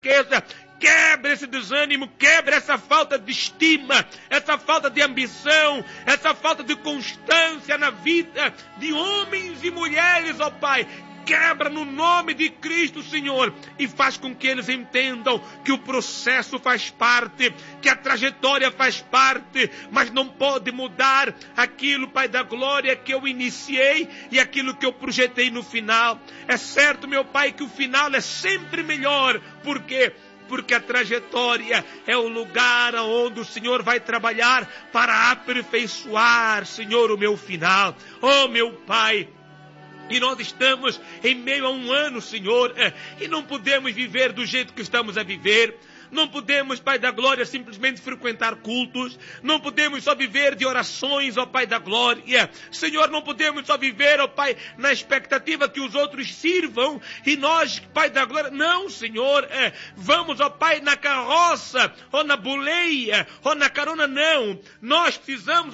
fraqueza. Quebra esse desânimo, quebra essa falta de estima, essa falta de ambição, essa falta de constância na vida de homens e mulheres, ó Pai. Quebra no nome de Cristo, Senhor, e faz com que eles entendam que o processo faz parte, que a trajetória faz parte, mas não pode mudar aquilo, Pai da glória, que eu iniciei e aquilo que eu projetei no final. É certo, meu Pai, que o final é sempre melhor. Por quê? Porque a trajetória é o lugar onde o Senhor vai trabalhar para aperfeiçoar, Senhor, o meu final. Oh, meu Pai, e nós estamos em meio a um ano, Senhor, e não podemos viver do jeito que estamos a viver. Não podemos, Pai da glória, simplesmente frequentar cultos. Não podemos só viver de orações, ó Pai da glória. Senhor, não podemos só viver, ó Pai, na expectativa que os outros sirvam e nós, Pai da glória. Não, Senhor, vamos, ó Pai, na carroça, ou na boleia, ou na carona, não. Nós precisamos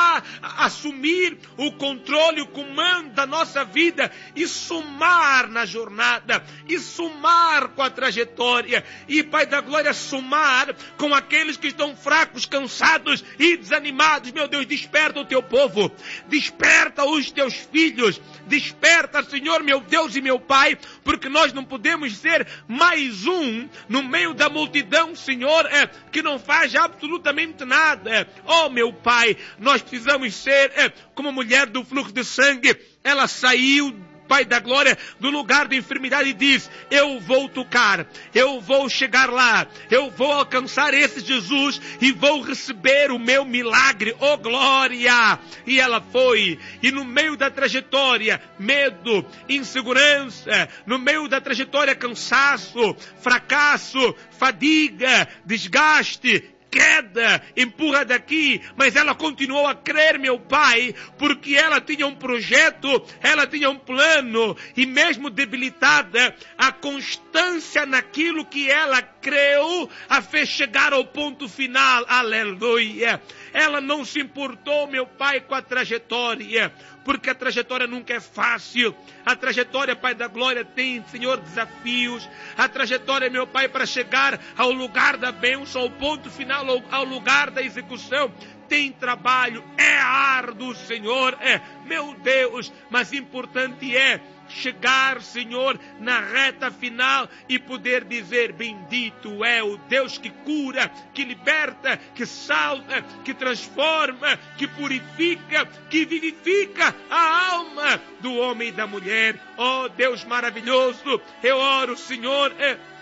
assumir o controle, o comando da nossa vida e somar na jornada, e somar com a trajetória. E, Pai da glória, somar com aqueles que estão fracos, cansados e desanimados. Meu Deus, desperta o teu povo, desperta os teus filhos, desperta, Senhor, meu Deus e meu Pai, porque nós não podemos ser mais um no meio da multidão, Senhor, que não faz absolutamente nada. Oh, meu Pai, nós precisamos ser como a mulher do fluxo de sangue. Ela saiu, Pai da glória, do lugar de enfermidade e diz: eu vou tocar, eu vou chegar lá, eu vou alcançar esse Jesus e vou receber o meu milagre, oh glória! E ela foi, e no meio da trajetória, medo, insegurança, no meio da trajetória, cansaço, fracasso, fadiga, desgaste, queda, empurra daqui, mas ela continuou a crer, meu Pai, porque ela tinha um projeto, ela tinha um plano, e mesmo debilitada, a constância naquilo que ela creu a fez chegar ao ponto final, aleluia. Ela não se importou, meu Pai, com a trajetória, porque a trajetória nunca é fácil. A trajetória, Pai da glória, tem, Senhor, desafios. A trajetória, meu Pai, para chegar ao lugar da bênção, ao ponto final, ao lugar da execução, tem trabalho, é árduo, Senhor, meu Deus, mas importante é chegar, Senhor, na reta final e poder dizer: bendito é o Deus que cura, que liberta, que salva, que transforma, que purifica, que vivifica a alma do homem e da mulher. Oh, Deus maravilhoso, eu oro, Senhor,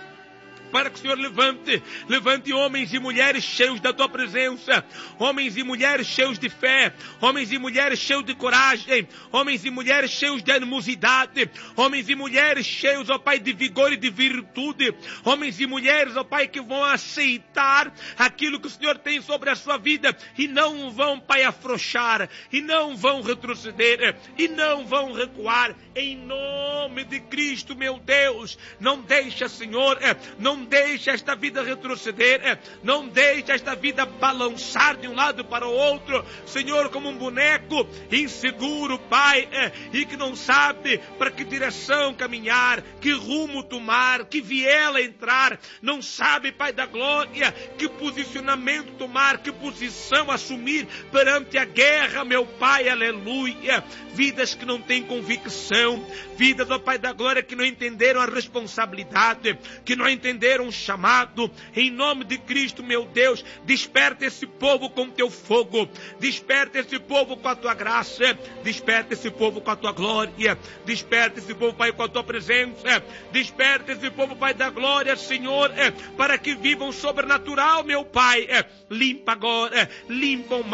para que o Senhor levante homens e mulheres cheios da Tua presença, homens e mulheres cheios de fé, homens e mulheres cheios de coragem, homens e mulheres cheios de animosidade, homens e mulheres cheios, ó Pai, de vigor e de virtude, homens e mulheres, ó Pai, que vão aceitar aquilo que o Senhor tem sobre a sua vida e não vão, Pai, afrouxar, e não vão retroceder, e não vão recuar, em nome de Cristo, meu Deus. Não deixa, Senhor, não deixa esta vida retroceder, não deixa esta vida balançar de um lado para o outro, Senhor, como um boneco inseguro, Pai, e que não sabe para que direção caminhar, que rumo tomar, que viela entrar, não sabe, Pai da glória, que posicionamento tomar, que posição assumir perante a guerra, meu Pai, aleluia. Vidas que não têm convicção, vidas, ó Pai da glória, que não entenderam a responsabilidade, que não entenderam o chamado. Em nome de Cristo, meu Deus, desperta esse povo com teu fogo, desperta esse povo com a tua graça, desperta esse povo com a tua glória, desperta esse povo, Pai, com a tua presença, desperta esse povo, Pai da glória, Senhor, para que vivam o sobrenatural, meu Pai. Limpa agora, limpa o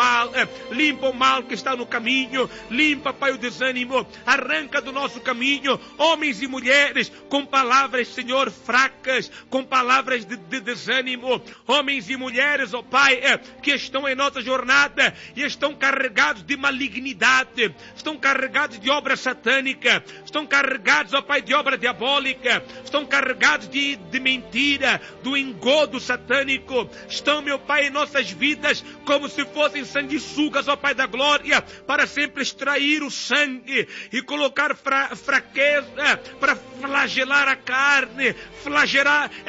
mal que está no caminho, limpa, Pai, o desânimo, arranca do nosso caminho homens e mulheres com palavras, Senhor, fracas, com palavras de desânimo, homens e mulheres, ó Pai, que estão em nossa jornada e estão carregados de malignidade, estão carregados de obra satânica, estão carregados, ó Pai, de obra diabólica, estão carregados de mentira, do engodo satânico, estão, meu Pai, em nossas vidas como se fossem sanguessugas, ó Pai da glória, para sempre extrair o sangue e colocar fraqueza para flagelar a carne, flagelar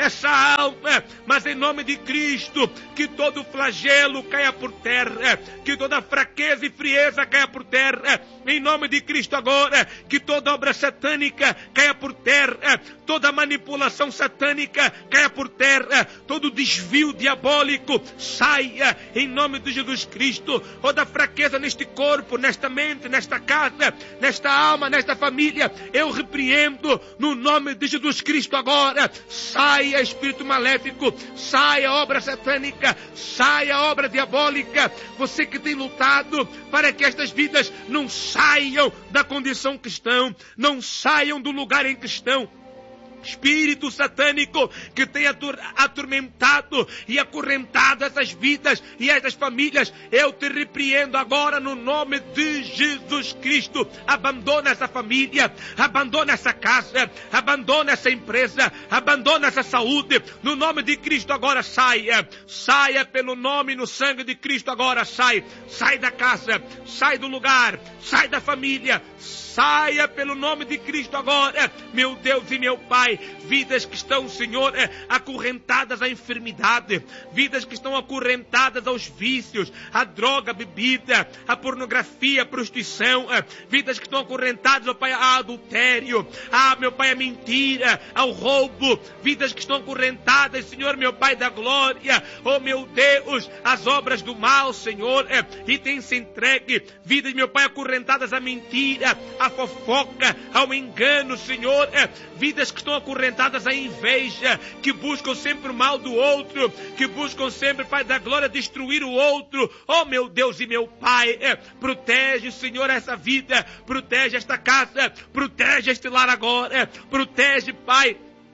essa alma, mas em nome de Cristo, que todo flagelo caia por terra, que toda fraqueza e frieza caia por terra, em nome de Cristo agora, que toda obra satânica caia por terra, toda manipulação satânica caia por terra, todo desvio diabólico saia, em nome de Jesus Cristo. Toda fraqueza neste corpo, nesta mente, nesta casa, nesta alma, nesta família, eu repreendo no nome de Jesus Cristo agora. Saia espírito maléfico, saia obra satânica, saia obra diabólica. Você que tem lutado para que estas vidas não saiam da condição que estão, não saiam do lugar em que estão. Espírito satânico que tem atormentado e acorrentado essas vidas e essas famílias, eu te repreendo agora no nome de Jesus Cristo. Abandona essa família, abandona essa casa, abandona essa empresa, abandona essa saúde, no nome de Cristo agora saia, saia pelo nome e no sangue de Cristo agora sai da casa, sai do lugar, sai da família, saia pelo nome de Cristo agora, meu Deus e meu Pai. Vidas que estão, Senhor, acorrentadas à enfermidade, vidas que estão acorrentadas aos vícios, à droga, à bebida, à pornografia, à prostituição, vidas que estão acorrentadas, ó Pai, ao adultério, meu Pai, à mentira, ao roubo, vidas que estão acorrentadas, Senhor, meu Pai da glória, oh meu Deus, às obras do mal, Senhor, e tem se entregue, vidas, meu Pai, acorrentadas à mentira, à fofoca, ao engano, Senhor, vidas que estão acorrentadas à inveja, que buscam sempre o mal do outro, que buscam sempre, Pai da glória, destruir o outro. Oh meu Deus e meu Pai, protege, Senhor, essa vida, protege esta casa, protege este lar agora, protege, Pai,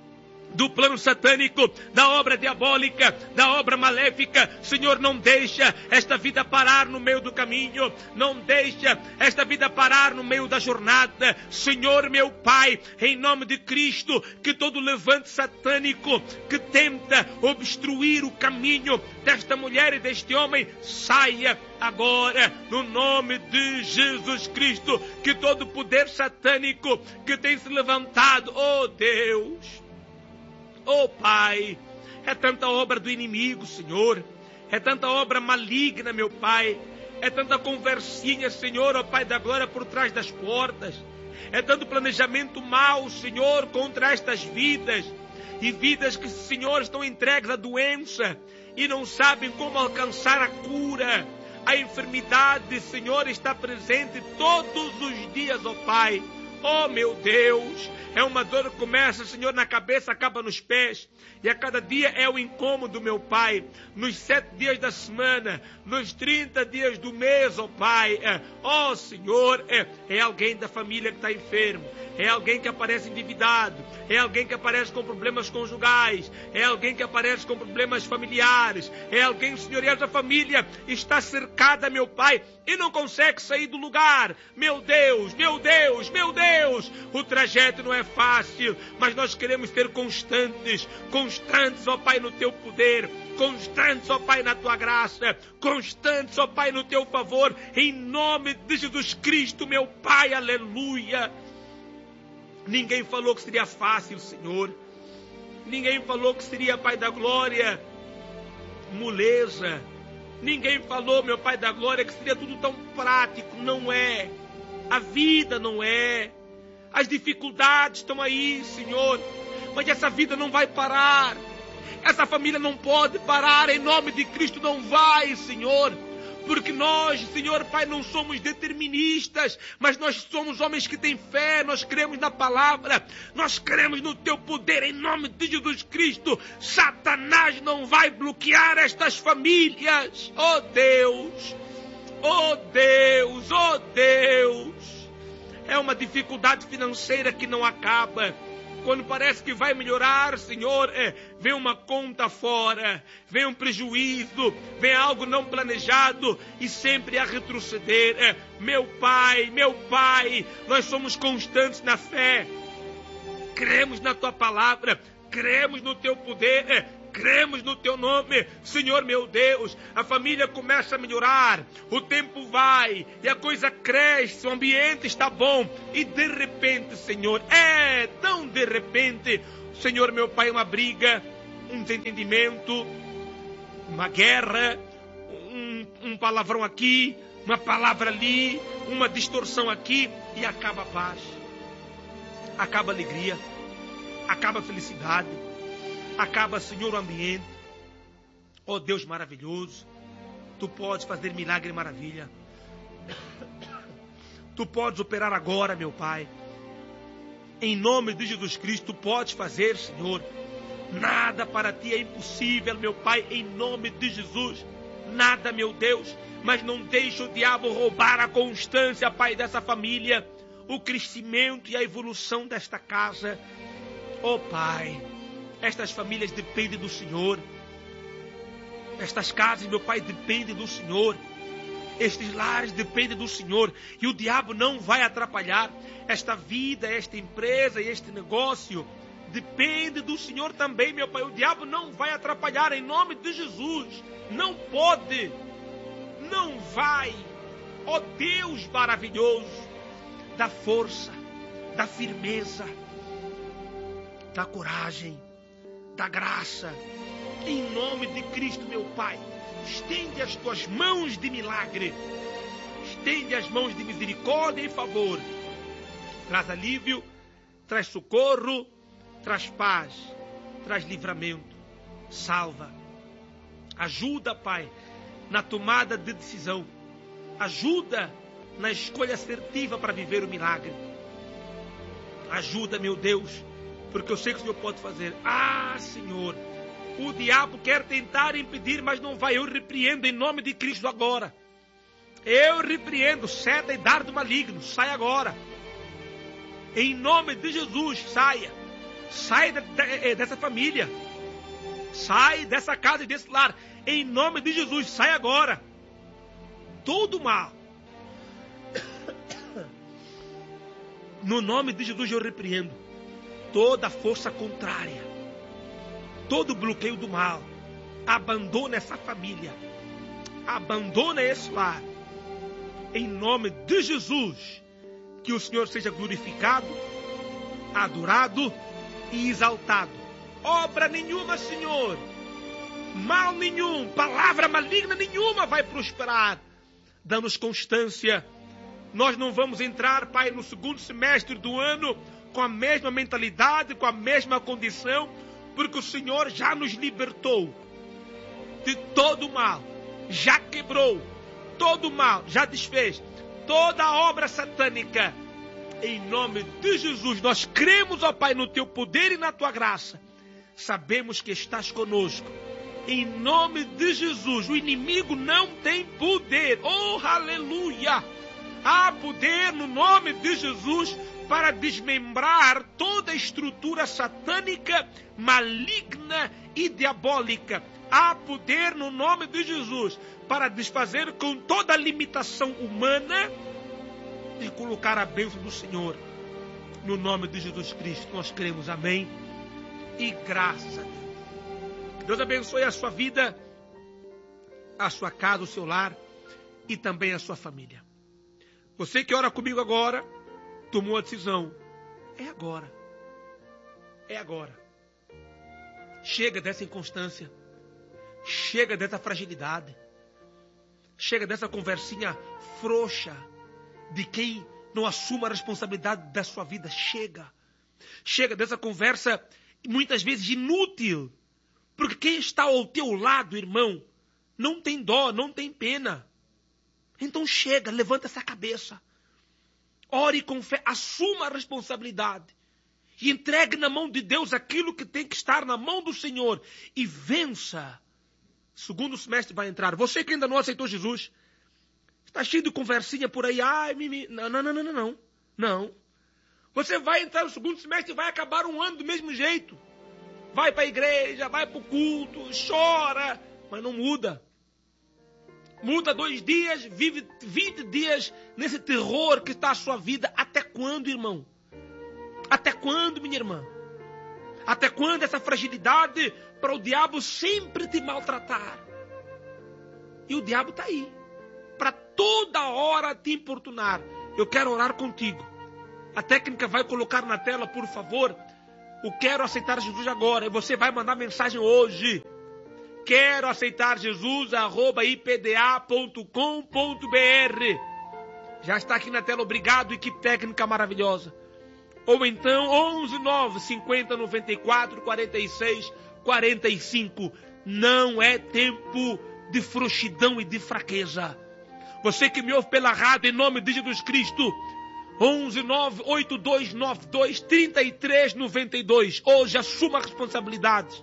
do plano satânico, da obra diabólica, da obra maléfica. Senhor, não deixa esta vida parar no meio do caminho, não deixa esta vida parar no meio da jornada. Senhor, meu Pai, em nome de Cristo, que todo levante satânico que tenta obstruir o caminho desta mulher e deste homem, saia agora, no nome de Jesus Cristo. Que todo poder satânico que tem se levantado, oh Deus, oh Pai, é tanta obra do inimigo, Senhor, é tanta obra maligna, meu Pai, é tanta conversinha, Senhor, ó Pai da glória, por trás das portas, é tanto planejamento mau, Senhor, contra estas vidas, e vidas que, Senhor, estão entregues à doença e não sabem como alcançar a cura. A enfermidade, Senhor, está presente todos os dias, ó Pai. Oh meu Deus, é uma dor que começa, Senhor, na cabeça, acaba nos pés. E a cada dia é o incômodo, meu Pai. Nos 7 dias da semana, nos 30 dias do mês, ó Pai. Oh Senhor, é alguém da família que está enfermo. É alguém que aparece endividado. É alguém que aparece com problemas conjugais. É alguém que aparece com problemas familiares. É alguém, Senhor, e essa família está cercada, meu Pai, e não consegue sair do lugar. Meu Deus, meu Deus, meu Deus. O trajeto não é fácil, mas nós queremos ser constantes, ó Pai, no Teu poder, constantes, ó Pai, na Tua graça, constantes, ó Pai, no Teu favor, em nome de Jesus Cristo, meu Pai, aleluia. Ninguém falou que seria fácil, Senhor. Ninguém falou que seria, Pai da glória, moleza. Ninguém falou, meu Pai da glória, que seria tudo tão prático. Não é. A vida não é. As dificuldades estão aí, Senhor. Mas essa vida não vai parar. Essa família não pode parar. Em nome de Cristo não vai, Senhor. Porque nós, Senhor Pai, não somos deterministas, mas nós somos homens que têm fé, nós cremos na palavra, nós cremos no Teu poder, em nome de Jesus Cristo. Satanás não vai bloquear estas famílias. Oh Deus, oh Deus, oh Deus. É uma dificuldade financeira que não acaba. Quando parece que vai melhorar, Senhor, vem uma conta fora, vem um prejuízo, vem algo não planejado e sempre a retroceder. Meu Pai, nós somos constantes na fé, cremos na Tua palavra, cremos no Teu poder, cremos no Teu nome, Senhor meu Deus. A família começa a melhorar, o tempo vai e a coisa cresce, o ambiente está bom e de repente, Senhor, tão de repente, Senhor meu Pai, uma briga, um desentendimento, uma guerra, um palavrão aqui, uma palavra ali, uma distorção aqui, e acaba a paz, acaba a alegria, acaba a felicidade, acaba, Senhor, o ambiente. Oh Deus maravilhoso, Tu podes fazer milagre e maravilha. Tu podes operar agora, meu Pai. Em nome de Jesus Cristo, Tu podes fazer, Senhor. Nada para Ti é impossível, meu Pai, em nome de Jesus. Nada, meu Deus. Mas não deixe o diabo roubar a constância, Pai, dessa família, o crescimento e a evolução desta casa. Oh, Pai, estas famílias dependem do Senhor. Estas casas, meu Pai, dependem do Senhor. Estes lares dependem do Senhor. E o diabo não vai atrapalhar. Esta vida, esta empresa e este negócio depende do Senhor também, meu Pai. O diabo não vai atrapalhar em nome de Jesus. Não pode. Não vai. Ó Deus maravilhoso, da força, da firmeza, da coragem, da graça. Em nome de Cristo, meu Pai, estende as Tuas mãos de milagre. Estende as mãos de misericórdia e favor. Traz alívio, traz socorro, traz paz, traz livramento. Salva. Ajuda, Pai, na tomada de decisão. Ajuda na escolha assertiva para viver o milagre. Ajuda, meu Deus, porque eu sei que o Senhor pode fazer. Ah, Senhor, o diabo quer tentar impedir, mas não vai. Eu repreendo em nome de Cristo agora. Eu repreendo seta e dardo maligno. Sai agora. Em nome de Jesus, saia. Sai dessa família. Sai dessa casa e desse lar. Em nome de Jesus, sai agora. Todo mal. No nome de Jesus eu repreendo toda força contrária. Todo bloqueio do mal. Abandona essa família. Abandona esse lar. Em nome de Jesus. Que o Senhor seja glorificado, adorado e exaltado. Obra nenhuma, Senhor. Mal nenhum. Palavra maligna nenhuma vai prosperar. Dá-nos constância. Nós não vamos entrar, Pai, no segundo semestre do ano com a mesma mentalidade, com a mesma condição, porque o Senhor já nos libertou de todo o mal. Já quebrou todo o mal, já desfez toda a obra satânica. Em nome de Jesus, nós cremos, ó Pai, no Teu poder e na Tua graça. Sabemos que estás conosco. Em nome de Jesus, o inimigo não tem poder. Oh, aleluia! Há poder no nome de Jesus para desmembrar toda a estrutura satânica, maligna e diabólica. Há poder no nome de Jesus para desfazer com toda a limitação humana e colocar a bênção do Senhor. No nome de Jesus Cristo nós cremos, amém? E graças a Deus. Deus abençoe a sua vida, a sua casa, o seu lar e também a sua família. Você que ora comigo agora, tomou a decisão. É agora. É agora. Chega dessa inconstância. Chega dessa fragilidade. Chega dessa conversinha frouxa de quem não assume a responsabilidade da sua vida. Chega. Chega dessa conversa muitas vezes inútil. Porque quem está ao teu lado, irmão, não tem dó, não tem pena. Então chega, levanta essa cabeça. Ore com fé, assuma a responsabilidade. E entregue na mão de Deus aquilo que tem que estar na mão do Senhor. E vença. Segundo semestre vai entrar. Você que ainda não aceitou Jesus, está cheio de conversinha por aí. Ai, Não. Não. Você vai entrar no segundo semestre e vai acabar um ano do mesmo jeito. Vai para a igreja, vai para o culto, chora, mas não muda. Muda 2 dias, vive 20 dias nesse terror que está a sua vida. Até quando, irmão? Até quando, minha irmã? Até quando essa fragilidade para o diabo sempre te maltratar? E o diabo está aí, para toda hora te importunar. Eu quero orar contigo. A técnica vai colocar na tela, por favor, o quero aceitar Jesus agora. E você vai mandar mensagem hoje. Quero aceitar Jesus, @ipda.com.br. Já está aqui na tela, obrigado, e que técnica maravilhosa. Ou então 11 9 50 94 46 45. Não é tempo de frouxidão e de fraqueza. Você que me ouve pela rádio, em nome de Jesus Cristo, 11 9 82 92 33 92. Hoje assuma a responsabilidade.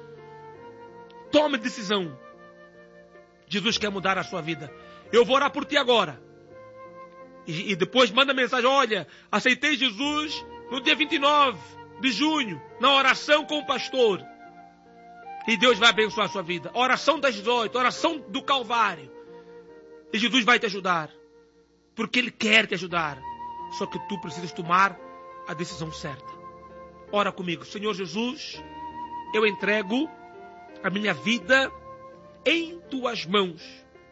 Tome decisão. Jesus quer mudar a sua vida. Eu vou orar por ti agora. E depois manda mensagem: olha, aceitei Jesus no dia 29 de junho, na oração com o pastor. E Deus vai abençoar a sua vida. Oração das 18, oração do Calvário. E Jesus vai te ajudar. Porque Ele quer te ajudar. Só que tu precisas tomar a decisão certa. Ora comigo. Senhor Jesus, eu entrego a minha vida em tuas mãos.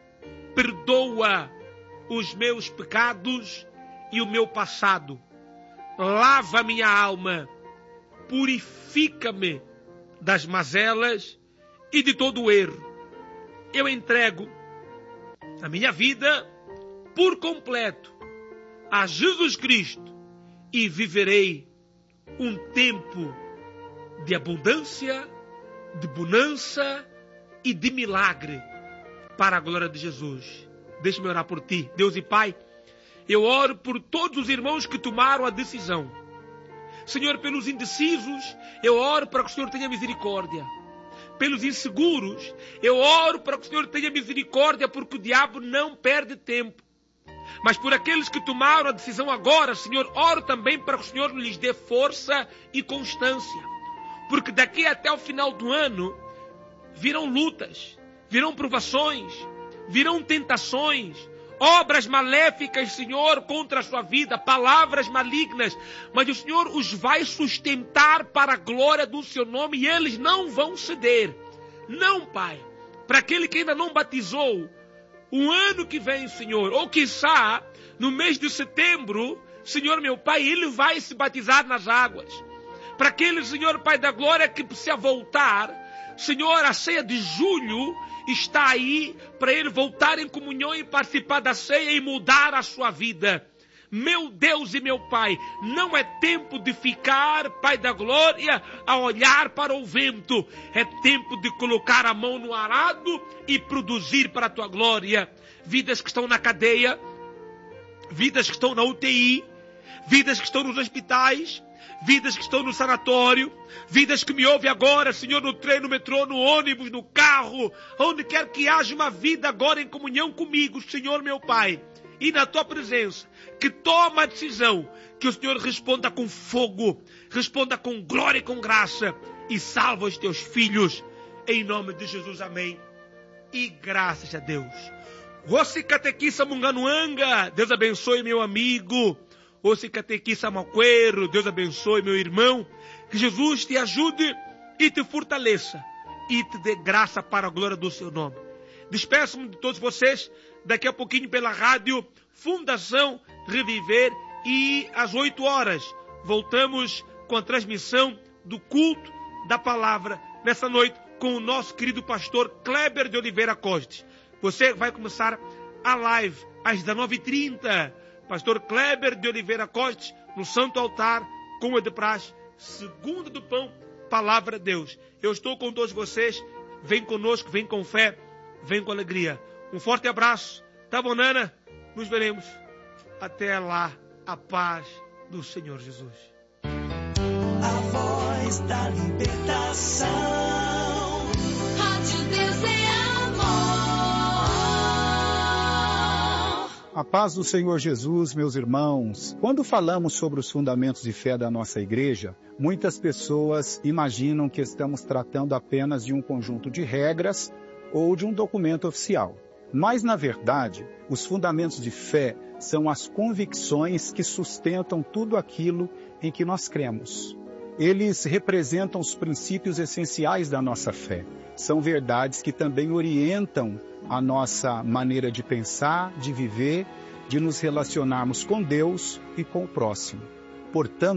Perdoa os meus pecados e o meu passado. Lava minha alma. Purifica-me das mazelas e de todo o erro. Eu entrego a minha vida por completo a Jesus Cristo e viverei um tempo de abundância, de bonança e de milagre para a glória de Jesus. Deixa-me orar por ti. Deus e Pai, eu oro por todos os irmãos que tomaram a decisão. Senhor, pelos indecisos, eu oro para que o Senhor tenha misericórdia. Pelos inseguros, eu oro para que o Senhor tenha misericórdia, porque o diabo não perde tempo. Mas por aqueles que tomaram a decisão agora, Senhor, oro também para que o Senhor lhes dê força e constância. Porque daqui até o final do ano, virão lutas, virão provações, virão tentações, obras maléficas, Senhor, contra a sua vida, palavras malignas, mas o Senhor os vai sustentar para a glória do seu nome e eles não vão ceder. Não, Pai, para aquele que ainda não batizou, o ano que vem, Senhor, ou quiçá, no mês de setembro, Senhor meu Pai, ele vai se batizar nas águas. Para aquele, Senhor Pai da glória, que precisa voltar, Senhor, a ceia de julho está aí para ele voltar em comunhão e participar da ceia e mudar a sua vida. Meu Deus e meu Pai, não é tempo de ficar, Pai da glória, a olhar para o vento. É tempo de colocar a mão no arado e produzir para a tua glória. Vidas que estão na cadeia, vidas que estão na UTI, vidas que estão nos hospitais, vidas que estão no sanatório, vidas que me ouvem agora, Senhor, no trem, no metrô, no ônibus, no carro, onde quer que haja uma vida agora em comunhão comigo, Senhor meu Pai, e na tua presença, que toma a decisão, que o Senhor responda com fogo, responda com glória e com graça, e salva os teus filhos, em nome de Jesus, amém, e graças a Deus. Você catequista Munganuanga, Deus abençoe meu amigo. Você catequista Malqueiro, Deus abençoe meu irmão. Que Jesus te ajude e te fortaleça e te dê graça para a glória do seu nome. Despeço-me de todos vocês daqui a pouquinho pela rádio Fundação Reviver e às 8 horas voltamos com a transmissão do culto da palavra nessa noite com o nosso querido pastor Kleber de Oliveira Costa. Você vai começar a live às 19h30. Pastor Kleber de Oliveira Costa, no Santo Altar, como é de praxe, segunda do pão, palavra de Deus. Eu estou com todos vocês, vem conosco, vem com fé, vem com alegria. Um forte abraço, tá bom, Nana? Nos veremos. Até lá, a paz do Senhor Jesus. A voz da libertação. Rádio Deus é A paz do Senhor Jesus, meus irmãos. Quando falamos sobre os fundamentos de fé da nossa igreja, muitas pessoas imaginam que estamos tratando apenas de um conjunto de regras ou de um documento oficial. Mas, na verdade, os fundamentos de fé são as convicções que sustentam tudo aquilo em que nós cremos. Eles representam os princípios essenciais da nossa fé. São verdades que também orientam a nossa maneira de pensar, de viver, de nos relacionarmos com Deus e com o próximo. Portanto,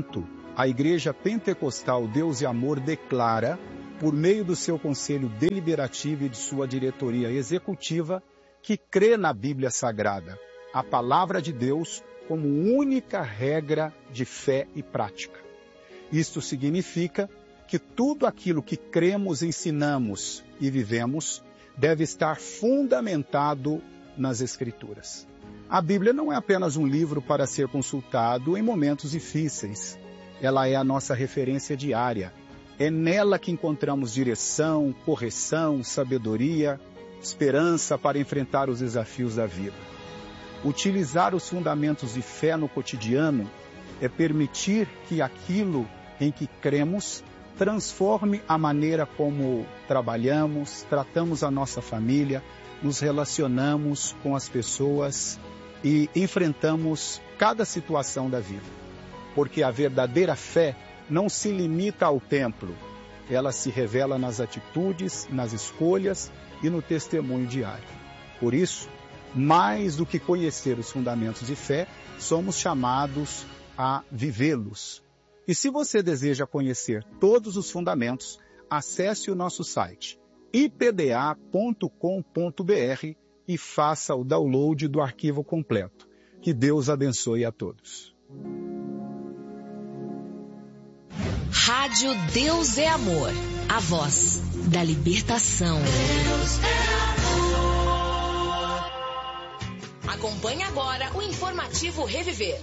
A Igreja Pentecostal Deus e Amor declara, por meio do seu Conselho Deliberativo e de sua diretoria executiva, que crê na Bíblia Sagrada, a Palavra de Deus, como única regra de fé e prática. Isto significa que tudo aquilo que cremos, ensinamos e vivemos deve estar fundamentado nas Escrituras. A Bíblia não é apenas um livro para ser consultado em momentos difíceis. Ela é a nossa referência diária. É nela que encontramos direção, correção, sabedoria, esperança para enfrentar os desafios da vida. Utilizar os fundamentos de fé no cotidiano é permitir que aquilo em que cremos transforme a maneira como trabalhamos, tratamos a nossa família, nos relacionamos com as pessoas e enfrentamos cada situação da vida. Porque a verdadeira fé não se limita ao templo, ela se revela nas atitudes, nas escolhas e no testemunho diário. Por isso, mais do que conhecer os fundamentos de fé, somos chamados a vivê-los. E se você deseja conhecer todos os fundamentos, acesse o nosso site ipda.com.br e faça o download do arquivo completo. Que Deus abençoe a todos. Rádio Deus é Amor, a voz da libertação. Deus é amor. Acompanhe agora o informativo Reviver.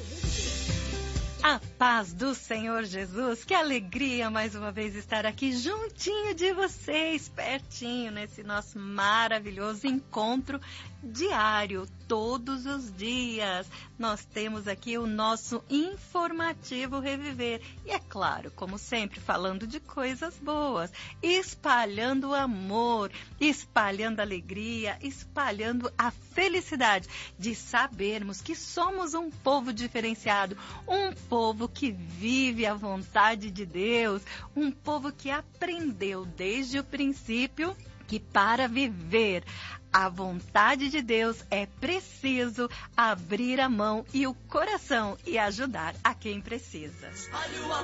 A paz do Senhor Jesus, que alegria mais uma vez estar aqui juntinho de vocês, pertinho nesse nosso maravilhoso encontro diário, todos os dias. Nós temos aqui o nosso informativo Reviver. E é claro, como sempre, falando de coisas boas, espalhando o amor, espalhando a alegria, espalhando a felicidade de sabermos que somos um povo diferenciado, um povo que vive a vontade de Deus, um povo que aprendeu desde o princípio que para viver a vontade de Deus é preciso abrir a mão e o coração e ajudar a quem precisa. Espalhe o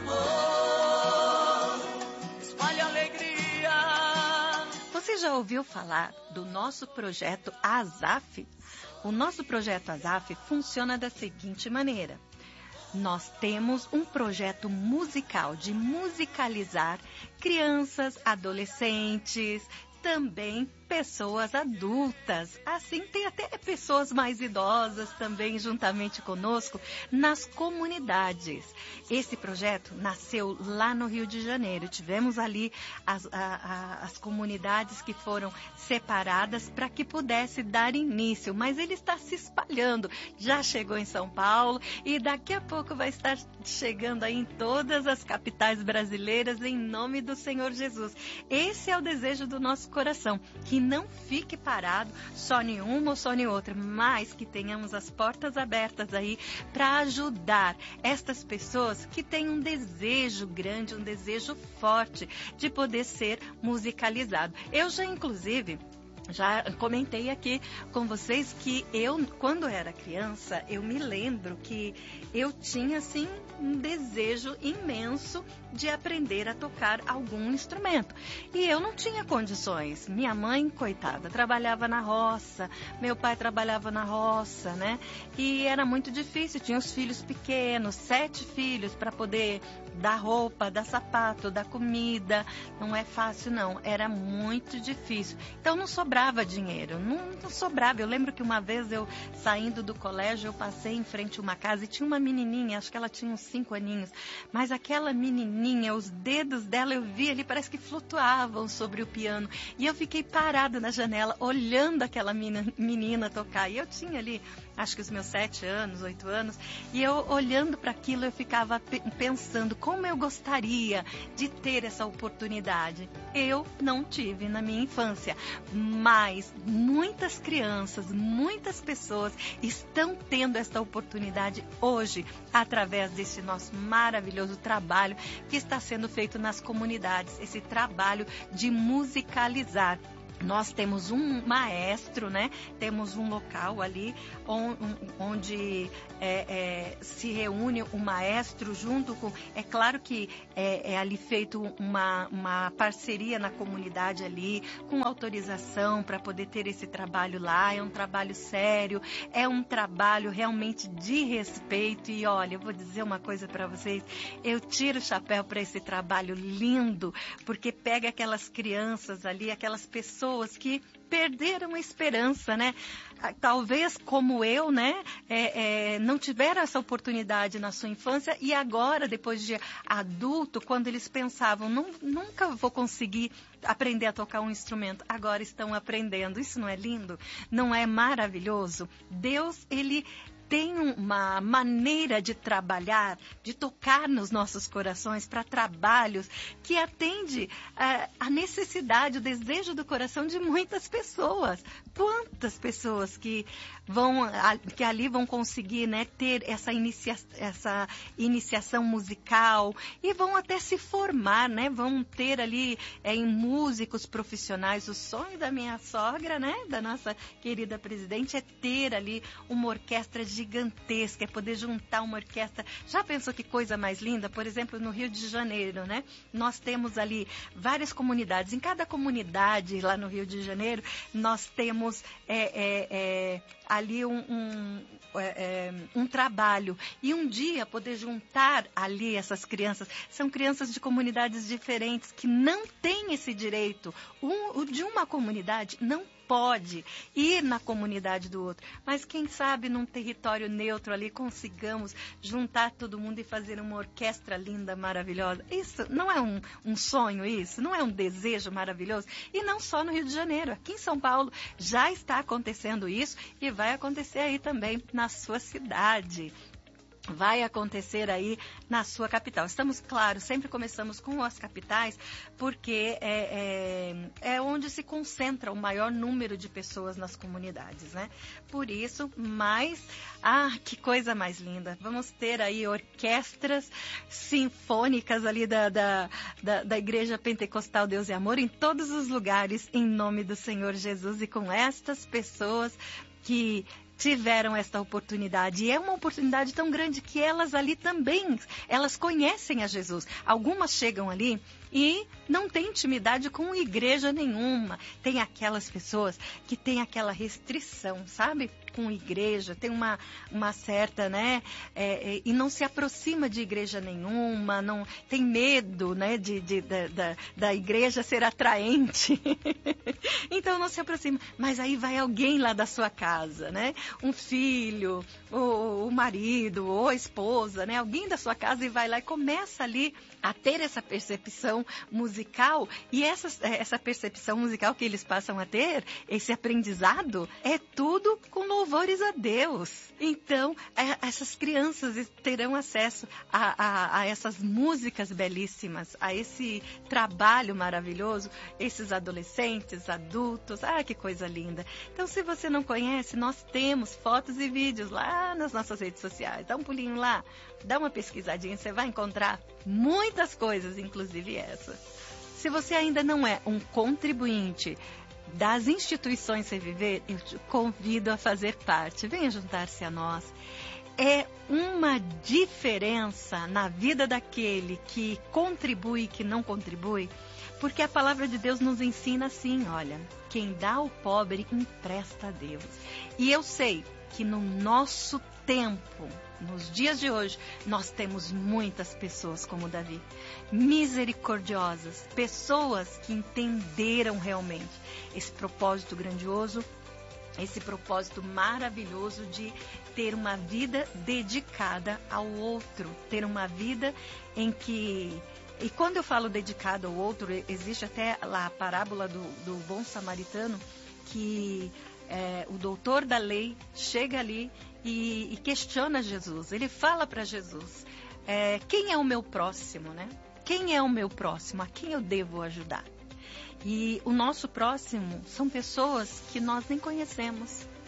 amor, espalhe a alegria. Você já ouviu falar do nosso projeto ASAF? O nosso projeto ASAF funciona da seguinte maneira. Nós temos um projeto musical de musicalizar crianças, adolescentes, também pessoas adultas. Assim, tem até pessoas mais idosas também juntamente conosco nas comunidades. Esse projeto nasceu lá no Rio de Janeiro. Tivemos ali as comunidades que foram separadas para que pudesse dar início, mas ele está se espalhando. Já chegou em São Paulo e daqui a pouco vai estar chegando aí em todas as capitais brasileiras em nome do Senhor Jesus. Esse é o desejo do nosso coração, que não fique parado só em uma ou só em outra, mas que tenhamos as portas abertas aí para ajudar estas pessoas que têm um desejo grande, um desejo forte de poder ser musicalizado. Eu já, inclusive, já comentei aqui com vocês que eu, quando era criança, eu me lembro que eu tinha, assim, um desejo imenso de aprender a tocar algum instrumento. E eu não tinha condições. Minha mãe, coitada, trabalhava na roça, meu pai trabalhava na roça, né? E era muito difícil, tinha os filhos pequenos, 7 filhos, para poder dar roupa, dar sapato, dar comida. Não é fácil, não. Era muito difícil. Então, não sobrava dinheiro, não sobrava. Eu lembro que uma vez eu, saindo do colégio, eu passei em frente a uma casa e tinha uma menininha, acho que ela tinha uns 5 aninhos, mas aquela menininha, os dedos dela, eu vi ali, parece que flutuavam sobre o piano, e eu fiquei parada na janela, olhando aquela menina tocar, e eu tinha ali, acho que os meus 7 anos, 8 anos, e eu olhando para aquilo, eu ficava pensando como eu gostaria de ter essa oportunidade. Eu não tive na minha infância, mas muitas crianças, muitas pessoas estão tendo essa oportunidade hoje, através desse nosso maravilhoso trabalho que está sendo feito nas comunidades, esse trabalho de musicalizar. Nós temos um maestro, né? Temos um local ali onde se reúne o maestro junto com... É claro que é ali feito uma parceria na comunidade ali, com autorização para poder ter esse trabalho lá. É um trabalho sério, é um trabalho realmente de respeito. E olha, eu vou dizer uma coisa para vocês, eu tiro o chapéu para esse trabalho lindo, porque pega aquelas crianças ali, aquelas pessoas que perderam a esperança, né? Talvez como eu, né? Não tiveram essa oportunidade na sua infância e agora, depois de adulto, quando eles pensavam, nunca vou conseguir aprender a tocar um instrumento, agora estão aprendendo. Isso não é lindo? Não é maravilhoso? Deus, Ele tem uma maneira de trabalhar, de tocar nos nossos corações para trabalhos que atende a necessidade, o desejo do coração de muitas pessoas. Quantas pessoas que ali vão conseguir, né, ter essa iniciação musical e vão até se formar, né? Vão ter ali em músicos profissionais. O sonho da minha sogra, né, da nossa querida presidente, é ter ali uma orquestra gigantesca, é poder juntar uma orquestra. Já pensou que coisa mais linda? Por exemplo, no Rio de Janeiro, né? Nós temos ali várias comunidades. Em cada comunidade lá no Rio de Janeiro, nós temos ali um trabalho. E um dia poder juntar ali essas crianças. São crianças de comunidades diferentes que não têm esse direito. O de uma comunidade não pode ir na comunidade do outro. Mas quem sabe num território neutro ali consigamos juntar todo mundo e fazer uma orquestra linda, maravilhosa. Isso não é um sonho isso? Não é um desejo maravilhoso? E não só no Rio de Janeiro. Aqui em São Paulo já está acontecendo isso e vai acontecer aí também na sua cidade. Vai acontecer aí na sua capital. Estamos, claro, sempre começamos com as capitais, porque é onde se concentra o maior número de pessoas nas comunidades, né? Por isso, que coisa mais linda. Vamos ter aí orquestras sinfônicas ali da Igreja Pentecostal Deus e Amor em todos os lugares, em nome do Senhor Jesus, e com estas pessoas que tiveram esta oportunidade. E é uma oportunidade tão grande que elas ali também, elas conhecem a Jesus. Algumas chegam ali e não têm intimidade com igreja nenhuma. Tem aquelas pessoas que têm aquela restrição, sabe? Com igreja, tem uma certa, né? E não se aproxima de igreja nenhuma, não tem medo, né? Da igreja ser atraente. Então não se aproxima. Mas aí vai alguém lá da sua casa, né? Um filho, ou o marido, ou a esposa, né? Alguém da sua casa e vai lá e começa ali a ter essa percepção musical. E essa percepção musical que eles passam a ter, esse aprendizado, é tudo com louvores a Deus. Então, essas crianças terão acesso a essas músicas belíssimas, a esse trabalho maravilhoso, esses adolescentes, adultos. Que coisa linda. Então, se você não conhece, nós temos fotos e vídeos lá nas nossas redes sociais. Dá um pulinho lá, dá uma pesquisadinha, você vai encontrar muitas coisas, inclusive essa. Se você ainda não é um contribuinte das instituições Reviver, eu te convido a fazer parte. Venha juntar-se a nós. É uma diferença na vida daquele que contribui e que não contribui, porque a palavra de Deus nos ensina assim, olha, quem dá ao pobre empresta a Deus. E eu sei que no nosso tempo, nos dias de hoje, nós temos muitas pessoas como Davi, misericordiosas, pessoas que entenderam realmente esse propósito grandioso, esse propósito maravilhoso de ter uma vida dedicada ao outro, ter uma vida em que... E quando eu falo dedicado ao outro, existe até lá a parábola do bom samaritano, que o doutor da lei chega ali e questiona Jesus. Ele fala para Jesus, quem é o meu próximo, né? Quem é o meu próximo? A quem eu devo ajudar? E o nosso próximo são pessoas que nós nem conhecemos.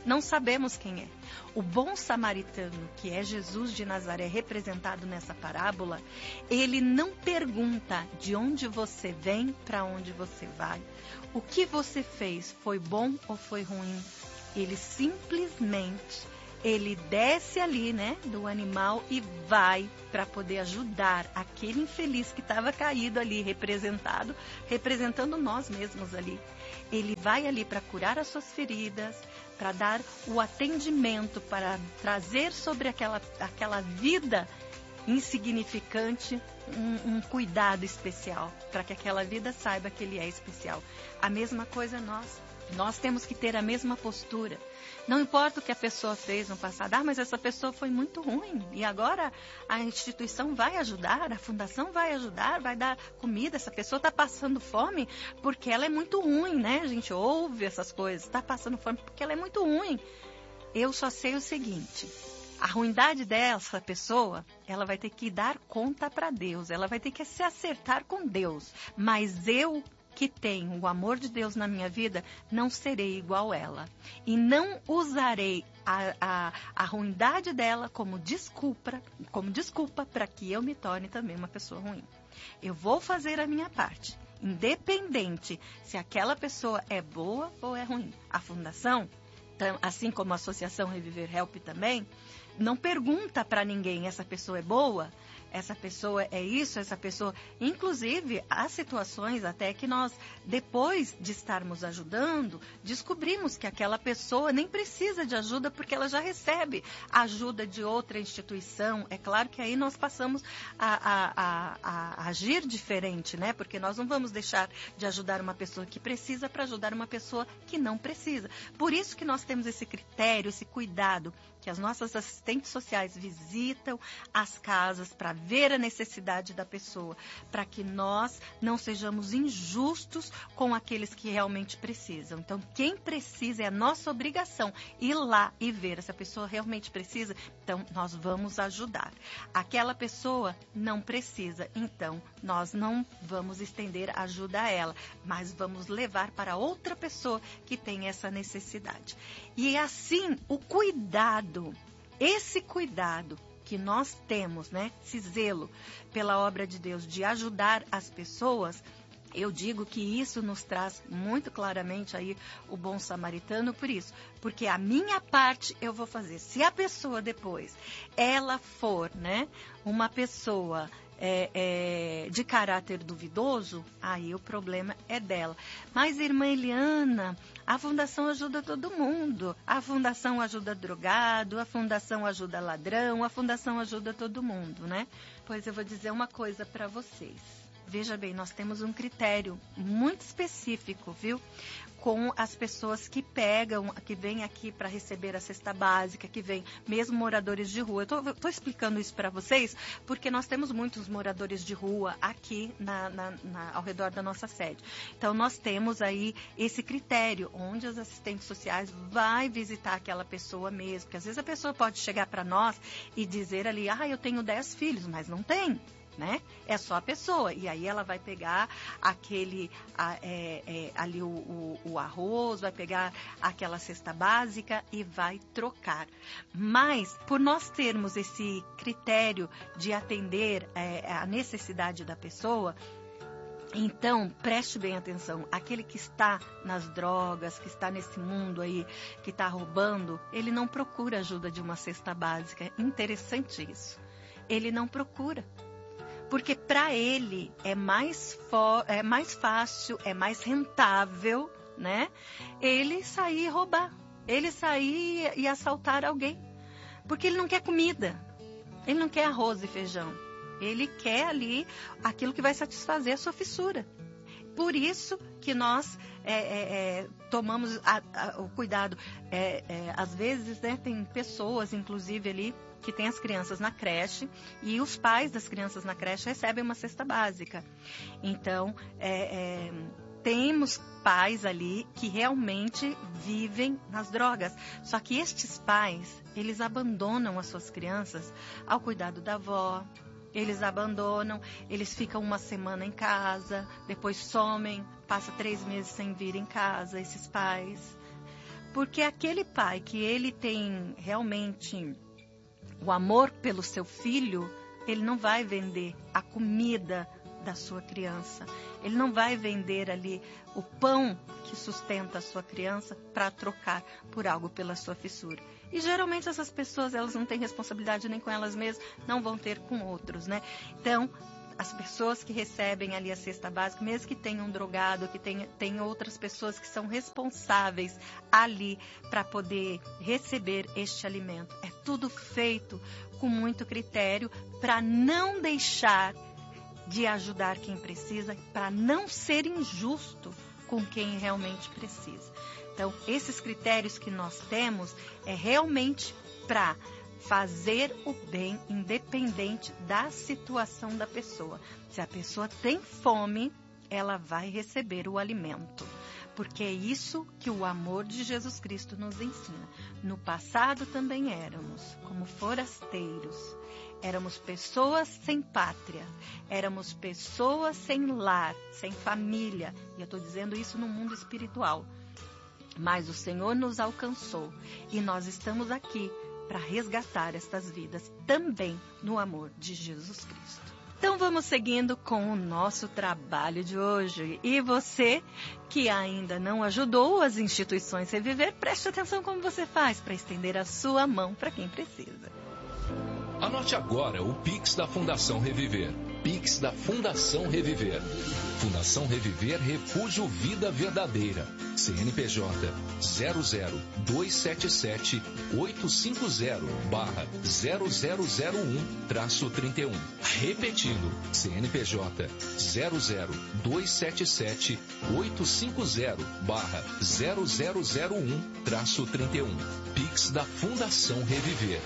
não sabemos quem é. O bom samaritano, que é Jesus de Nazaré, representado nessa parábola, ele não pergunta de onde você vem, para onde você vai. O que você fez foi bom ou foi ruim? Ele simplesmente, ele desce ali, né, do animal e vai para poder ajudar aquele infeliz que estava caído ali, representando nós mesmos ali. Ele vai ali para curar as suas feridas, para dar o atendimento, para trazer sobre aquela vida insignificante um cuidado especial, para que aquela vida saiba que ele é especial. A mesma coisa nós temos que ter a mesma postura. Não importa o que a pessoa fez no passado, mas essa pessoa foi muito ruim e agora a instituição vai ajudar, a fundação vai ajudar, vai dar comida, essa pessoa está passando fome porque ela é muito ruim, né? A gente ouve essas coisas, está passando fome porque ela é muito ruim. Eu só sei o seguinte: a ruindade dessa pessoa, ela vai ter que dar conta para Deus, ela vai ter que se acertar com Deus, mas eu que tenho o amor de Deus na minha vida, não serei igual ela. E não usarei a ruindade dela como desculpa para que eu me torne também uma pessoa ruim. Eu vou fazer a minha parte, independente se aquela pessoa é boa ou é ruim. A fundação, assim como a Associação Reviver Help também, não pergunta para ninguém, essa pessoa é boa, essa pessoa é isso, essa pessoa... Inclusive, há situações até que nós, depois de estarmos ajudando, descobrimos que aquela pessoa nem precisa de ajuda porque ela já recebe ajuda de outra instituição. É claro que aí nós passamos a agir diferente, né? Porque nós não vamos deixar de ajudar uma pessoa que precisa para ajudar uma pessoa que não precisa. Por isso que nós temos esse critério, esse cuidado, que as nossas assistentes sociais visitam as casas para ver a necessidade da pessoa, para que nós não sejamos injustos com aqueles que realmente precisam. Então, quem precisa é a nossa obrigação ir lá e ver se a pessoa realmente precisa, então nós vamos ajudar. Aquela pessoa não precisa, então nós não vamos estender ajuda a ela, mas vamos levar para outra pessoa que tem essa necessidade. E assim, o cuidado, esse cuidado que nós temos, né, esse zelo pela obra de Deus de ajudar as pessoas, eu digo que isso nos traz muito claramente aí o bom samaritano por isso, porque a minha parte eu vou fazer. Se a pessoa depois, ela for, né, uma pessoa de caráter duvidoso, aí o problema é dela. Mas, irmã Eliana, a fundação ajuda todo mundo. A fundação ajuda drogado, a fundação ajuda ladrão, a fundação ajuda todo mundo, né? Pois eu vou dizer uma coisa para vocês. Veja bem, nós temos um critério muito específico, viu? Com as pessoas que vêm aqui para receber a cesta básica, que vêm mesmo moradores de rua. Eu estou explicando isso para vocês porque nós temos muitos moradores de rua aqui ao redor da nossa sede. Então, nós temos aí esse critério, onde as assistentes sociais vai visitar aquela pessoa mesmo. Porque às vezes a pessoa pode chegar para nós e dizer ali, eu tenho 10 filhos, mas não tem. Né? É só a pessoa, e aí ela vai pegar ali o arroz, vai pegar aquela cesta básica e vai trocar. Mas, por nós termos esse critério de atender a necessidade da pessoa, então, preste bem atenção, aquele que está nas drogas, que está nesse mundo aí, que está roubando, ele não procura ajuda de uma cesta básica. Interessante isso. Ele não procura. Porque para ele é mais fácil, é mais rentável, né? Ele sair e roubar, ele sair e assaltar alguém. Porque ele não quer comida, ele não quer arroz e feijão. Ele quer ali aquilo que vai satisfazer a sua fissura. Por isso que nós tomamos o cuidado. Às vezes, né, tem pessoas, inclusive, ali, que tem as crianças na creche e os pais das crianças na creche recebem uma cesta básica. Então, temos pais ali que realmente vivem nas drogas. Só que estes pais, eles abandonam as suas crianças ao cuidado da avó. Eles abandonam, eles ficam uma semana em casa, depois somem, passa 3 meses sem vir em casa, esses pais. Porque aquele pai que ele tem realmente o amor pelo seu filho, ele não vai vender a comida da sua criança. Ele não vai vender ali o pão que sustenta a sua criança para trocar por algo pela sua fissura. E geralmente essas pessoas, elas não têm responsabilidade nem com elas mesmas, não vão ter com outros, né? Então, as pessoas que recebem ali a cesta básica, mesmo que tenham um drogado, que tem outras pessoas que são responsáveis ali para poder receber este alimento. É tudo feito com muito critério para não deixar de ajudar quem precisa, para não ser injusto com quem realmente precisa. Então, esses critérios que nós temos é realmente para fazer o bem independente da situação da pessoa. Se a pessoa tem fome, ela vai receber o alimento. Porque é isso que o amor de Jesus Cristo nos ensina. No passado também éramos como forasteiros. Éramos pessoas sem pátria. Éramos pessoas sem lar, sem família. E eu estou dizendo isso no mundo espiritual. Mas o Senhor nos alcançou. E nós estamos aqui para resgatar estas vidas também no amor de Jesus Cristo. Então vamos seguindo com o nosso trabalho de hoje. E você que ainda não ajudou as instituições Reviver, preste atenção como você faz para estender a sua mão para quem precisa. Anote agora o Pix da Fundação Reviver. Pix da Fundação Reviver. Fundação Reviver Refúgio Vida Verdadeira. CNPJ 00277-850-0001-31. Repetindo, CNPJ 00277-850-0001-31. Pix da Fundação Reviver.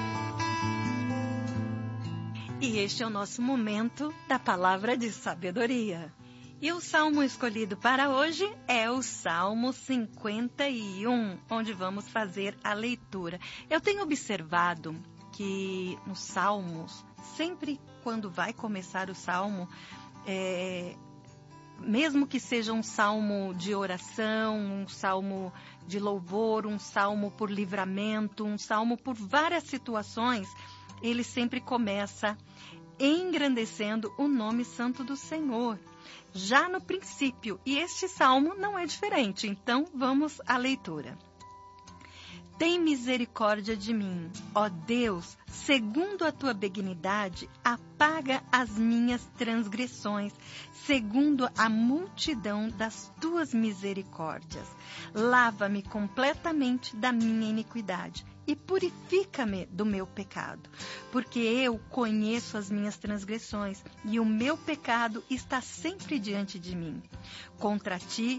E este é o nosso momento da palavra de sabedoria. E o salmo escolhido para hoje é o Salmo 51, onde vamos fazer a leitura. Eu tenho observado que nos salmos, sempre quando vai começar o salmo, mesmo que seja um salmo de oração, um salmo de louvor, um salmo por livramento, um salmo por várias situações, ele sempre começa engrandecendo o nome santo do Senhor, já no princípio. E este salmo não é diferente, então vamos à leitura. Tem misericórdia de mim, ó Deus, segundo a tua benignidade, apaga as minhas transgressões, segundo a multidão das tuas misericórdias. Lava-me completamente da minha iniquidade e purifica-me do meu pecado, porque eu conheço as minhas transgressões e o meu pecado está sempre diante de mim. Contra ti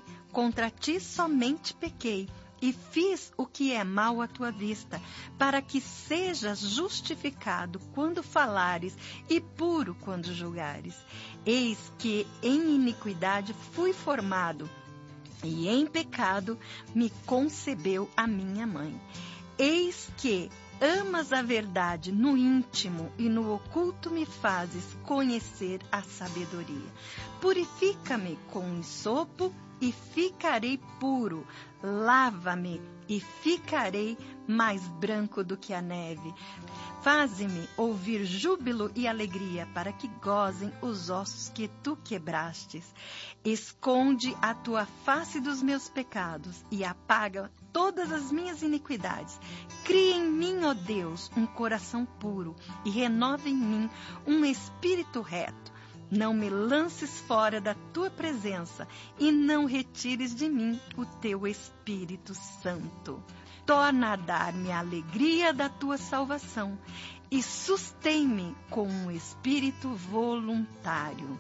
somente pequei e fiz o que é mal à tua vista, para que sejas justificado quando falares e puro quando julgares. Eis que em iniquidade fui formado, e em pecado me concebeu a minha mãe. Eis que amas a verdade no íntimo e no oculto me fazes conhecer a sabedoria. Purifica-me com ensopo e ficarei puro. Lava-me e ficarei mais branco do que a neve. Faze-me ouvir júbilo e alegria, para que gozem os ossos que tu quebrastes. Esconde a tua face dos meus pecados e apaga todas as minhas iniquidades. Cria em mim, ó Deus, um coração puro e renova em mim um espírito reto. Não me lances fora da tua presença e não retires de mim o teu Espírito Santo. Torna a dar-me a alegria da tua salvação e sustém-me com um espírito voluntário.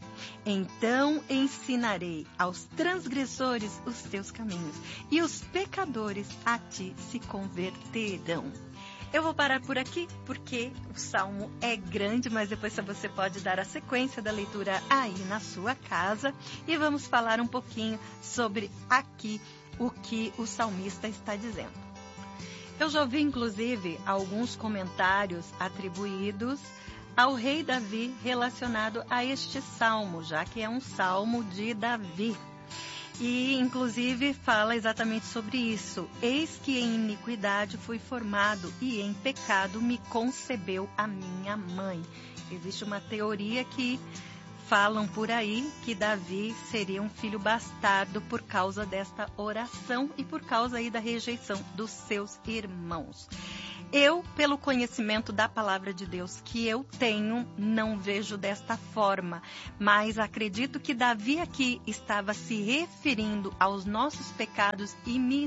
Então ensinarei aos transgressores os teus caminhos e os pecadores a ti se converterão. Eu vou parar por aqui, porque o salmo é grande, mas depois você pode dar a sequência da leitura aí na sua casa. E vamos falar um pouquinho sobre aqui o que o salmista está dizendo. Eu já ouvi, inclusive, alguns comentários atribuídos ao rei Davi relacionado a este salmo, já que é um salmo de Davi. E, inclusive, fala exatamente sobre isso. Eis que em iniquidade fui formado e em pecado me concebeu a minha mãe. Existe uma teoria que falam por aí que Davi seria um filho bastardo por causa desta oração e por causa aí da rejeição dos seus irmãos. Eu, pelo conhecimento da palavra de Deus que eu tenho, não vejo desta forma, mas acredito que Davi aqui estava se referindo aos nossos pecados e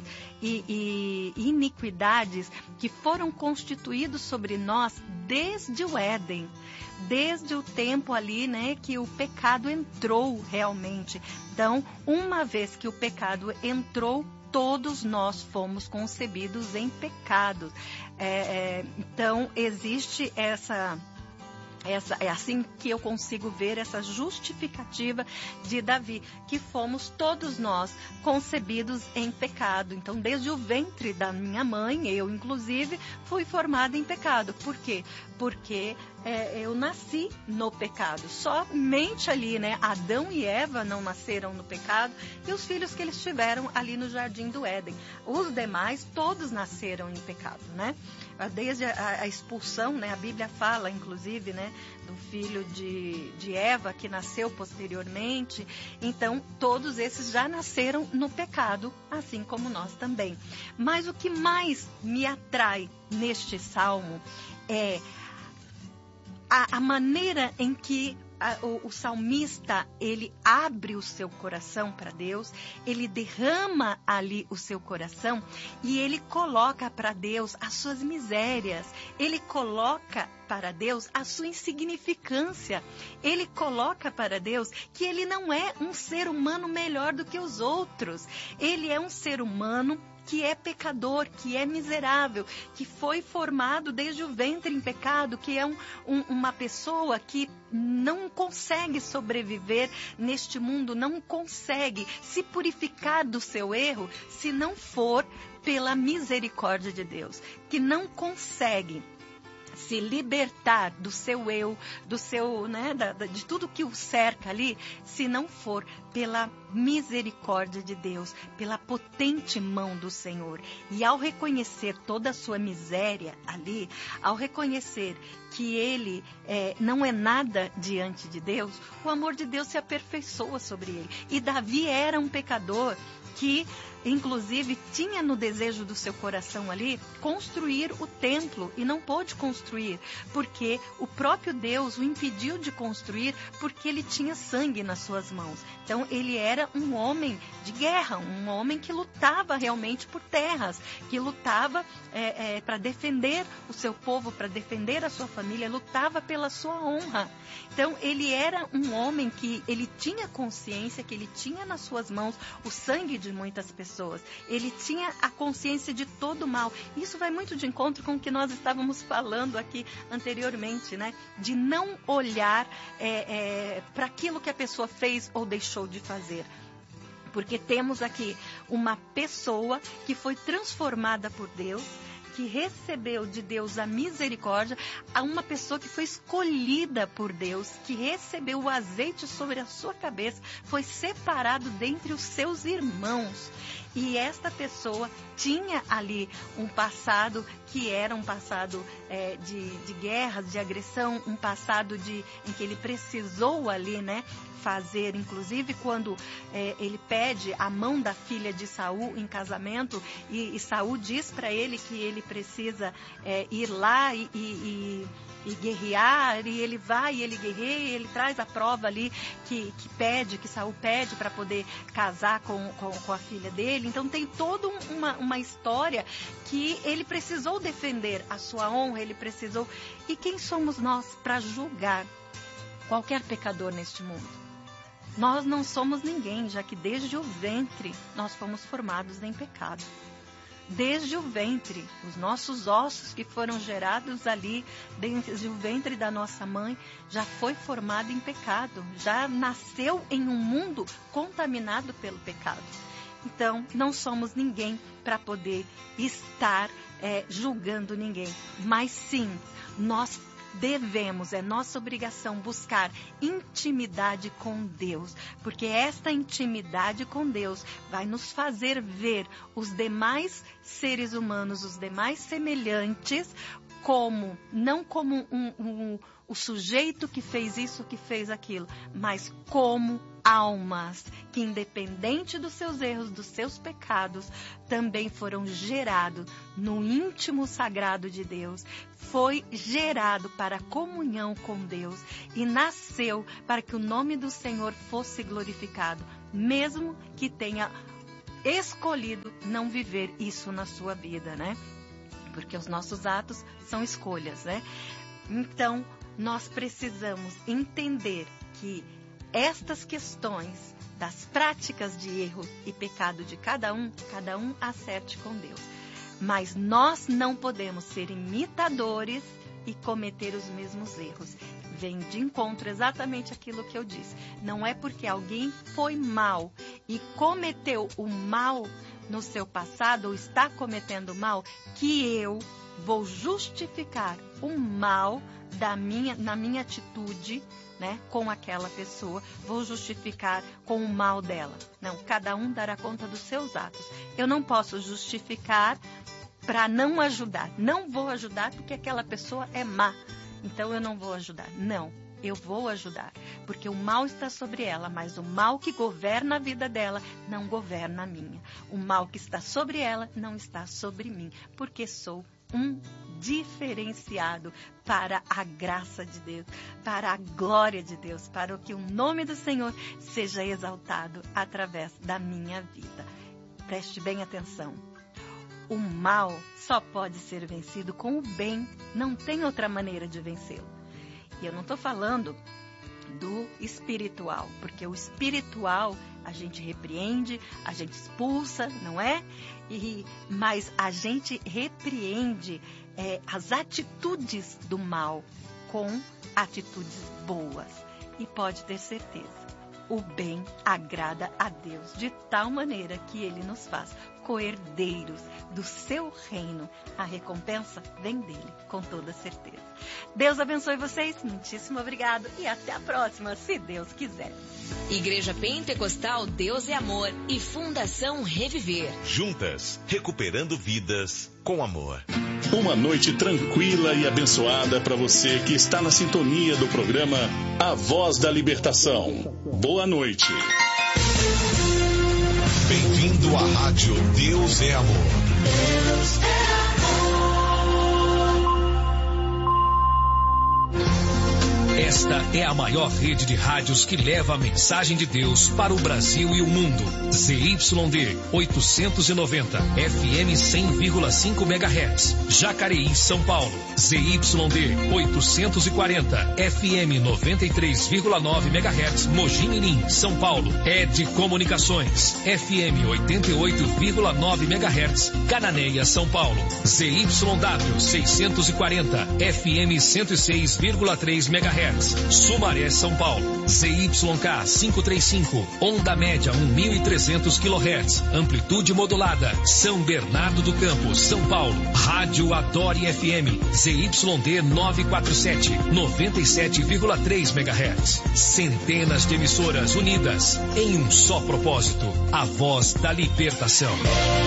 iniquidades que foram constituídos sobre nós desde o Éden, desde o tempo ali, né, que o pecado entrou realmente. Então, uma vez que o pecado entrou, todos nós fomos concebidos em pecado. Então, existe essa é assim que eu consigo ver essa justificativa de Davi, que fomos todos nós concebidos em pecado. Então, desde o ventre da minha mãe, eu inclusive, fui formada em pecado. Por quê? Porque eu nasci no pecado. Somente ali, né? Adão e Eva não nasceram no pecado e os filhos que eles tiveram ali no Jardim do Éden. Os demais, todos nasceram em pecado, né? Desde a expulsão, né? A Bíblia fala, inclusive, né? Do filho de Eva, que nasceu posteriormente. Então, todos esses já nasceram no pecado, assim como nós também. Mas o que mais me atrai neste salmo é a maneira em que o salmista, ele abre o seu coração para Deus, ele derrama ali o seu coração e ele coloca para Deus as suas misérias, ele coloca para Deus a sua insignificância, ele coloca para Deus que ele não é um ser humano melhor do que os outros, ele é um ser humano que é pecador, que é miserável, que foi formado desde o ventre em pecado, que é uma pessoa que não consegue sobreviver neste mundo, não consegue se purificar do seu erro se não for pela misericórdia de Deus, que não consegue se libertar do seu eu, do seu, né, de tudo que o cerca ali, se não for pela misericórdia de Deus, pela potente mão do Senhor. E ao reconhecer toda a sua miséria ali, ao reconhecer que ele não é nada diante de Deus, o amor de Deus se aperfeiçoa sobre ele. E Davi era um pecador que, inclusive, tinha no desejo do seu coração ali construir o templo e não pôde construir, porque o próprio Deus o impediu de construir porque ele tinha sangue nas suas mãos. Então, ele era um homem de guerra, um homem que lutava realmente por terras, que lutava para defender o seu povo, para defender a sua família, lutava pela sua honra. Então, ele era um homem que ele tinha consciência que ele tinha nas suas mãos o sangue de muitas pessoas. Ele tinha a consciência de todo o mal. Isso vai muito de encontro com o que nós estávamos falando aqui anteriormente, né? De não olhar para aquilo que a pessoa fez ou deixou de fazer. Porque temos aqui uma pessoa que foi transformada por Deus, que recebeu de Deus a misericórdia, a uma pessoa que foi escolhida por Deus, que recebeu o azeite sobre a sua cabeça, foi separado dentre os seus irmãos. E esta pessoa tinha ali um passado que era um passado de guerras, de agressão, um passado em que ele precisou ali, né, fazer, inclusive quando ele pede a mão da filha de Saul em casamento e Saul diz para ele que ele precisa ir lá e guerrear, e ele vai, e ele guerreia, e ele traz a prova ali que Saul pede para poder casar com a filha dele. Então tem toda uma história que ele precisou defender a sua honra, ele precisou. E quem somos nós para julgar qualquer pecador neste mundo? Nós não somos ninguém, já que desde o ventre nós fomos formados em pecado. Desde o ventre, os nossos ossos que foram gerados ali, desde o ventre da nossa mãe, já foi formado em pecado, já nasceu em um mundo contaminado pelo pecado. Então, não somos ninguém para poder estar julgando ninguém, mas sim, nós devemos, é nossa obrigação buscar intimidade com Deus, porque esta intimidade com Deus vai nos fazer ver os demais seres humanos, os demais semelhantes, não como o sujeito que fez isso, que fez aquilo, mas como almas que, independente dos seus erros, dos seus pecados, também foram gerados no íntimo sagrado de Deus, foi gerado para a comunhão com Deus e nasceu para que o nome do Senhor fosse glorificado, mesmo que tenha escolhido não viver isso na sua vida, né? Porque os nossos atos são escolhas, né? Então, nós precisamos entender que estas questões das práticas de erro e pecado de cada um acerte com Deus. Mas nós não podemos ser imitadores e cometer os mesmos erros. Vem de encontro exatamente aquilo que eu disse. Não é porque alguém foi mal e cometeu o mal no seu passado, ou está cometendo mal, que eu vou justificar o mal na minha atitude, né, com aquela pessoa, vou justificar com o mal dela. Não, cada um dará conta dos seus atos. Eu não posso justificar para não ajudar. Não vou ajudar porque aquela pessoa é má, então eu não vou ajudar. Não, eu vou ajudar, porque o mal está sobre ela, mas o mal que governa a vida dela não governa a minha. O mal que está sobre ela não está sobre mim, porque sou um diferenciado para a graça de Deus, para a glória de Deus, para que o nome do Senhor seja exaltado através da minha vida. Preste bem atenção. O mal só pode ser vencido com o bem, não tem outra maneira de vencê-lo. E eu não estou falando do espiritual, porque o espiritual a gente repreende, a gente expulsa, não é? Mas a gente repreende as atitudes do mal com atitudes boas. E pode ter certeza, o bem agrada a Deus de tal maneira que Ele nos faz coerdeiros do seu reino. A recompensa vem dele, com toda certeza. Deus abençoe vocês, muitíssimo obrigado e até a próxima, se Deus quiser. Igreja Pentecostal Deus é Amor e Fundação Reviver. Juntas, recuperando vidas com amor. Uma noite tranquila e abençoada para você que está na sintonia do programa A Voz da Libertação. Boa noite. Bem-vindo à Rádio Deus é Amor. Deus é amor. Esta é a maior rede de rádios que leva a mensagem de Deus para o Brasil e o mundo. ZYD 890, FM 100,5 MHz, Jacareí, São Paulo. ZYD 840, FM 93,9 MHz, Mogi Mirim, São Paulo. ED Comunicações, FM 88,9 MHz, Cananéia, São Paulo. ZYW 640, FM 106,3 MHz. Sumaré, São Paulo. ZYK 535, onda média 1.300 kHz, amplitude modulada, São Bernardo do Campo, São Paulo. Rádio Adore FM, ZYD 947, 97,3 MHz. Centenas de emissoras unidas em um só propósito, a voz da libertação.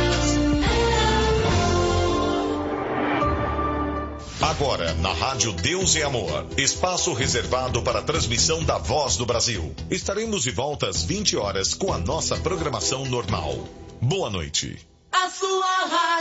Agora, na Rádio Deus é Amor, espaço reservado para a transmissão da Voz do Brasil. Estaremos de volta às 20 horas com a nossa programação normal. Boa noite. A sua rádio.